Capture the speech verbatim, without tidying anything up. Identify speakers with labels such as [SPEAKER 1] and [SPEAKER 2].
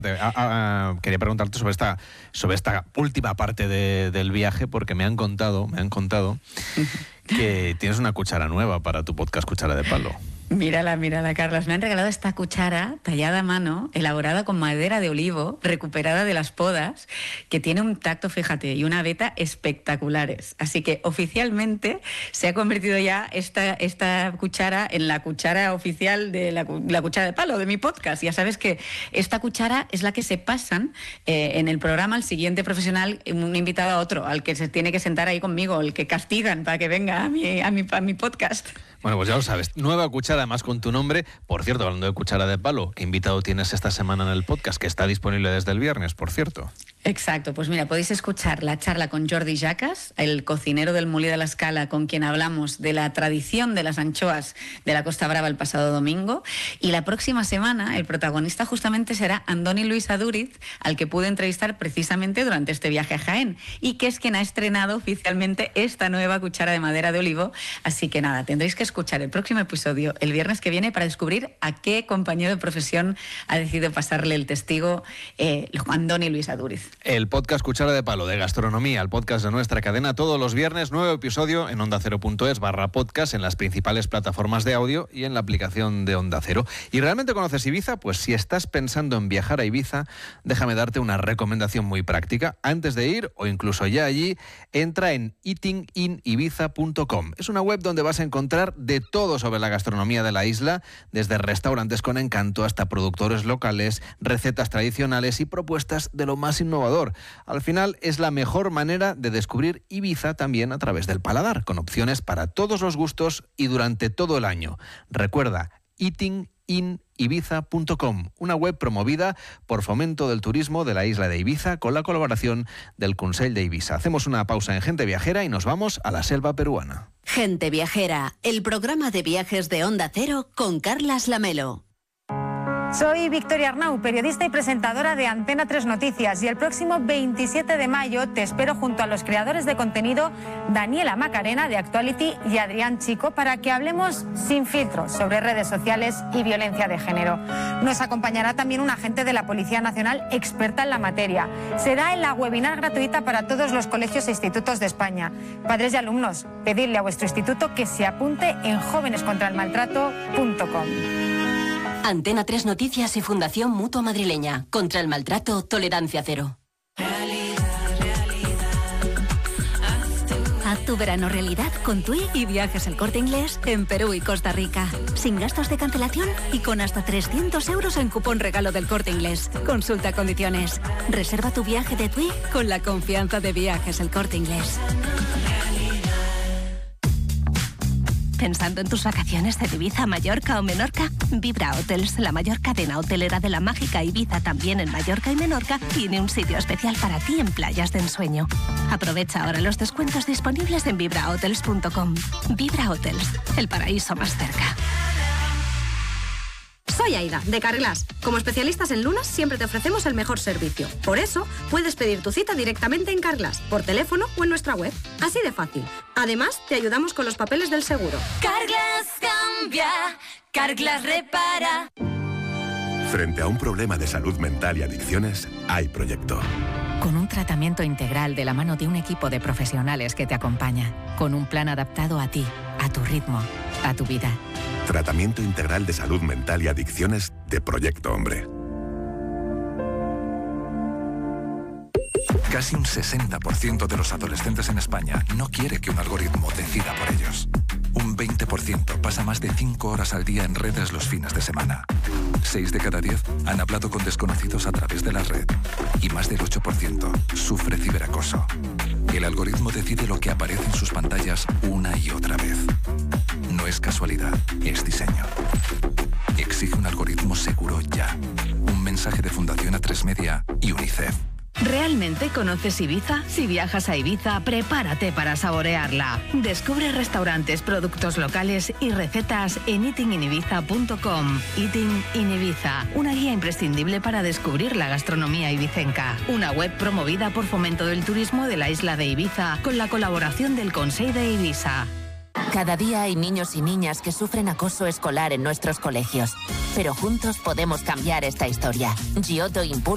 [SPEAKER 1] Ah, ah, quería preguntarte sobre esta, sobre esta última parte de, del viaje, porque me han contado, me han contado que tienes una cuchara nueva para tu podcast Cuchara de Palo.
[SPEAKER 2] Mírala, mírala, Carlas. Me han regalado esta cuchara tallada a mano, elaborada con madera de olivo, recuperada de las podas, que tiene un tacto, fíjate, y una veta espectaculares. Así que oficialmente se ha convertido ya esta, esta cuchara en la cuchara oficial de la, la Cuchara de Palo, de mi podcast. Ya sabes que esta cuchara es la que se pasan eh, en el programa al siguiente profesional, un invitado a otro, al que se tiene que sentar ahí conmigo, el que castigan para que venga a mi, a mi, a mi podcast.
[SPEAKER 1] Bueno, pues ya lo sabes, nueva cuchara además con tu nombre. Por cierto, hablando de Cuchara de Palo, ¿qué invitado tienes esta semana en el podcast? Que está disponible desde el viernes, por cierto.
[SPEAKER 2] Exacto, pues mira, podéis escuchar la charla con Jordi Jacas, el cocinero del Molí de la Escala, con quien hablamos de la tradición de las anchoas de la Costa Brava el pasado domingo. Y la próxima semana el protagonista justamente será Andoni Luis Adúriz, al que pude entrevistar precisamente durante este viaje a Jaén, y que es quien ha estrenado oficialmente esta nueva cuchara de madera de olivo. Así que nada, tendréis que escuchar el próximo episodio el viernes que viene para descubrir a qué compañero de profesión ha decidido pasarle el testigo eh, Andoni Luis Adúriz.
[SPEAKER 1] El podcast Cuchara de Palo de Gastronomía, el podcast de nuestra cadena, todos los viernes, nuevo episodio en onda cero punto es barra podcast, en las principales plataformas de audio y en la aplicación de Onda Cero. ¿Y realmente conoces Ibiza? Pues si estás pensando en viajar a Ibiza, déjame darte una recomendación muy práctica. Antes de ir, o incluso ya allí, entra en eating in ibiza punto com. Es una web donde vas a encontrar de todo sobre la gastronomía de la isla, desde restaurantes con encanto hasta productores locales, recetas tradicionales y propuestas de lo más innovador. Al final es la mejor manera de descubrir Ibiza también a través del paladar, con opciones para todos los gustos y durante todo el año. Recuerda, eating in ibiza punto com, una web promovida por Fomento del Turismo de la isla de Ibiza con la colaboración del Consell de Ibiza. Hacemos una pausa en Gente Viajera y nos vamos a la selva peruana.
[SPEAKER 3] Gente Viajera, el programa de viajes de Onda Cero con Carlas Lamelo.
[SPEAKER 4] Soy Victoria Arnau, periodista y presentadora de Antena tres Noticias, y el próximo veintisiete de mayo te espero junto a los creadores de contenido Daniela Macarena de Actuality y Adrián Chico para que hablemos sin filtros sobre redes sociales y violencia de género. Nos acompañará también un agente de la Policía Nacional experta en la materia. Será en la webinar gratuita para todos los colegios e institutos de España. Padres y alumnos, pedirle a vuestro instituto que se apunte en jóvenes contra el maltrato punto com.
[SPEAKER 3] Antena tres Noticias y Fundación Mutua Madrileña. Contra el maltrato, tolerancia cero.
[SPEAKER 5] Haz tu verano realidad con TUI y Viajes El Corte Inglés en Perú y Costa Rica. Sin gastos de cancelación y con hasta trescientos euros en cupón regalo del Corte Inglés. Consulta condiciones. Reserva tu viaje de TUI con la confianza de Viajes El Corte Inglés.
[SPEAKER 6] ¿Pensando en tus vacaciones de Ibiza, Mallorca o Menorca? Vibra Hotels, la mayor cadena hotelera de la mágica Ibiza, también en Mallorca y Menorca, tiene un sitio especial para ti en playas de ensueño. Aprovecha ahora los descuentos disponibles en vibra hotels punto com. Vibra Hotels, el paraíso más cerca.
[SPEAKER 7] Soy Aida, de Carglass. Como especialistas en lunas, siempre te ofrecemos el mejor servicio. Por eso, puedes pedir tu cita directamente en Carglass, por teléfono o en nuestra web. Así de fácil. Además, te ayudamos con los papeles del seguro.
[SPEAKER 8] Carglass cambia, Carglass repara.
[SPEAKER 9] Frente a un problema de salud mental y adicciones, hay proyecto.
[SPEAKER 10] Con un tratamiento integral de la mano de un equipo de profesionales que te acompaña. Con un plan adaptado a ti, a tu ritmo, a tu vida.
[SPEAKER 9] Tratamiento integral de salud mental y adicciones de Proyecto Hombre.
[SPEAKER 11] Casi un sesenta por ciento de los adolescentes en España no quiere que un algoritmo decida por ellos. Un veinte por ciento pasa más de cinco horas al día en redes los fines de semana. seis de cada diez han hablado con desconocidos a través de la red. Y más del ocho por ciento sufre ciberacoso. El algoritmo decide lo que aparece en sus pantallas una y otra vez. No es casualidad, es diseño. Exige un algoritmo seguro ya. Un mensaje de Fundación A tres Media y UNICEF.
[SPEAKER 6] ¿Realmente conoces Ibiza? Si viajas a Ibiza, prepárate para saborearla. Descubre restaurantes, productos locales y recetas en eating in ibiza punto com. Eating in Ibiza, una guía imprescindible para descubrir la gastronomía ibicenca. Una web promovida por Fomento del Turismo de la isla de Ibiza con la colaboración del Consell de Ibiza.
[SPEAKER 12] Cada día hay niños y niñas que sufren acoso escolar en nuestros colegios. Pero juntos podemos cambiar esta historia. Giotto impulsa